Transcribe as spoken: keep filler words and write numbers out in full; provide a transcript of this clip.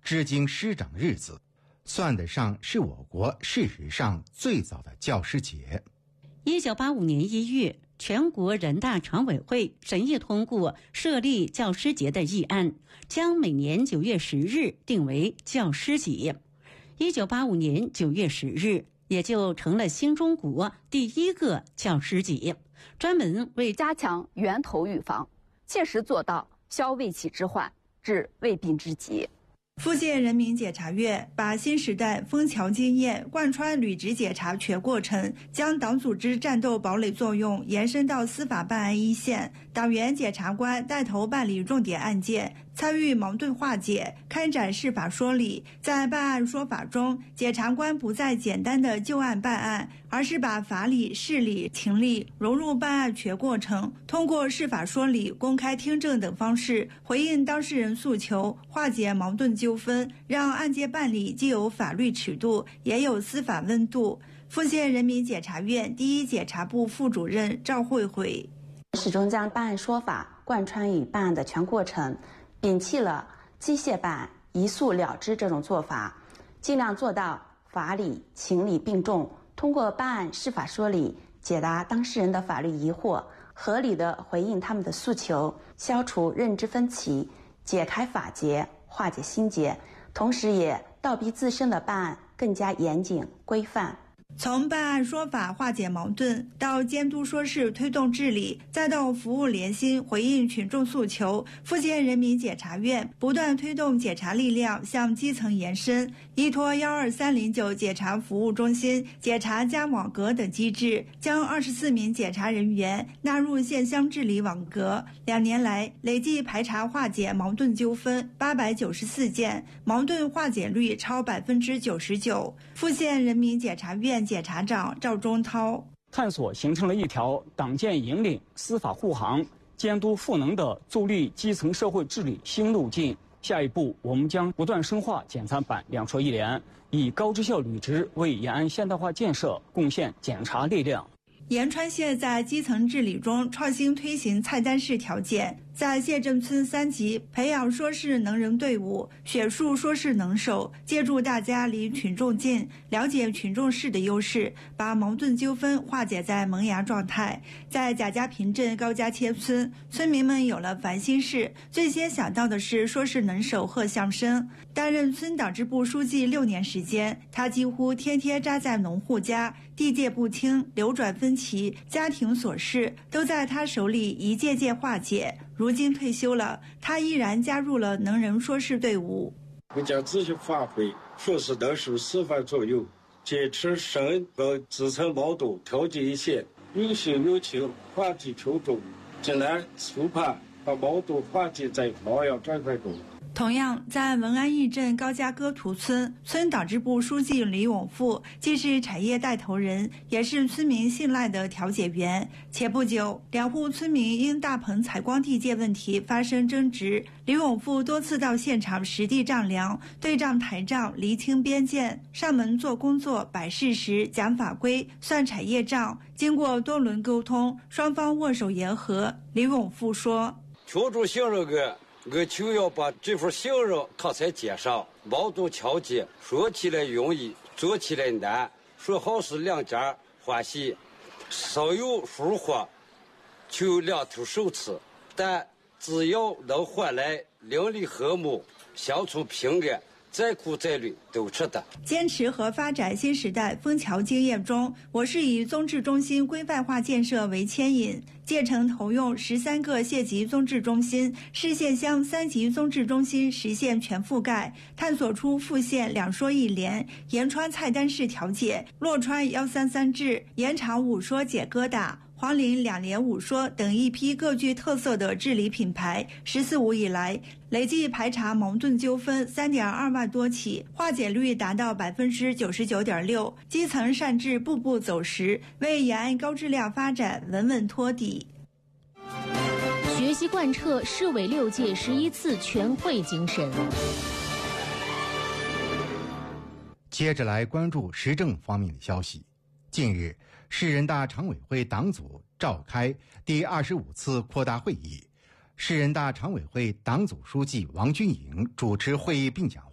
至今师长日子，算得上是我国事实上最早的教师节。 一九八五年一月，全国人大常委会审议通过设立教师节的议案，将每年九月十日定为教师节。一九八五年九月十日，也就成了新中国第一个教师节，专门为加强源头预防，切实做到消未起之患，治未病之疾。 福建人民检察院把新时代枫桥经验贯穿履职检察全过程，将党组织战斗堡垒作用延伸到司法办案一线，党员检察官带头办理重点案件，参与矛盾化解，开展释法说理。在办案说法中，检察官不再简单的就案办案，而是把法理、事理、情理融入办案全过程，通过释法说理、公开听证等方式回应当事人诉求，化解矛盾纠纷，让案件办理既有法律尺度，也有司法温度。福建人民检察院第一检察部副主任赵慧慧始终将办案说法贯穿于办案的全过程，摒弃了机械办案、一诉了之这种做法，尽量做到法理、情理并重，通过办案释法说理，解答当事人的法律疑惑，合理的回应他们的诉求，消除认知分歧，解开法结，化解心结，同时也倒逼自身的办案更加严谨规范。 从办案说法化解矛盾，到监督说事推动治理，再到服务联心回应群众诉求，福建人民检察院不断推动检察力量向基层延伸，依托幺二三零九检察服务中心、检察加网格等机制，将二十四名检察人员纳入县乡治理网格。两年来，累计排查化解矛盾纠纷八百九十四件，矛盾化解率超百分之九十九。福建人民检察院检察长赵忠涛探索形成了一条党建引领、司法护航、监督赋能的助力基层社会治理新路径。下一步，我们将不断深化检察办两说一连，以高质效履职为延安现代化建设贡献检察力量。 延川县在基层治理中创新推行菜单式调解，在县镇村三级培养说事能人队伍，选树说事能手，借助大家离群众近，了解群众事的优势，把矛盾纠纷化解在萌芽状态。在贾家坪镇高家千村，村民们有了烦心事，最先想到的是说事能手贺相生。担任村党支部书记六年时间，他几乎天天扎在农户家，地界不清、流转分歧、家庭琐事都在他手里一件件化解。如今退休了，他依然加入了能人说事队伍。 我将继续发挥说事能手示范作用，坚持省和基层矛盾调解一线，有心有情化解群众急难诉盼，把矛盾化解在毛样状态中。 同样，在文安驿镇高家歌图村，村党支部书记李永富既是产业带头人，也是村民信赖的调解员。前不久，两户村民因大棚采光地界问题发生争执，李永富多次到现场实地丈量、对账台账、厘清边界，上门做工作、摆事实、讲法规、算产业账。经过多轮沟通，双方握手言和。李永富说：“ 群众信任个。”我就要把这份信任靠在肩上，矛盾调解说起来容易，做起来难。说好是两家欢喜，稍有疏忽就两头受刺。但只要能换来邻里和睦、乡村平安，再苦再累都值得。 坚持和发展新时代枫桥经验中，我市以综治中心规范化建设为牵引，建成投用十三个县级综治中心，市县乡三级综治中心实现全覆盖，探索出复县两说一连、延川菜单式调解、洛川幺三三制、延长五说解疙瘩、黄陵两连五说等一批各具特色的治理品牌。十四五以来，累计排查矛盾纠纷三点二万多起，化解率达到百分之九十九点六，基层善治步步走实，为延安高质量发展稳稳托底。 学习贯彻市委六届十一次全会精神。 接着来关注时政方面的消息。近日，市人大常委会党组召开第二十五次扩大会议，市人大常委会党组书记王军营主持会议并讲话。